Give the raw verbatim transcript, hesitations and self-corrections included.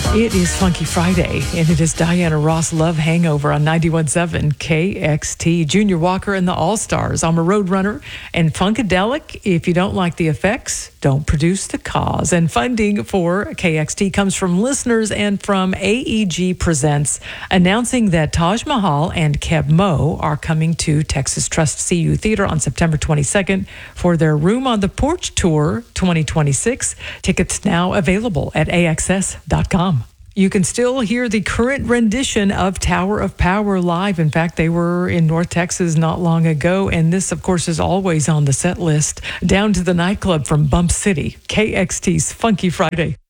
It is Funky Friday, and it is Diana Ross Love Hangover on ninety-one point seven K X T. Junior Walker and the All-Stars. I'm a Roadrunner and Funkadelic. If you don't like the effects, don't produce the cause. And funding for K X T comes from listeners and from A E G Presents, announcing that Taj Mahal and Keb Mo are coming to Texas Trust C U Theater on September twenty-second for their Room on the Porch Tour twenty twenty-six. Tickets now available at A X S dot com. You can still hear the current rendition of Tower of Power live. In fact, they were in North Texas not long ago, and this, of course, is always on the set list. Down to the Nightclub from Bump City, K X T's Funky Friday.